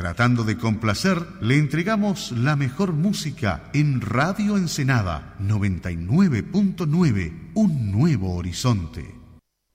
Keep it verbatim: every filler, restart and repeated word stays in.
Tratando de complacer, le entregamos la mejor música en Radio Ensenada noventa y nueve punto nueve, un nuevo horizonte.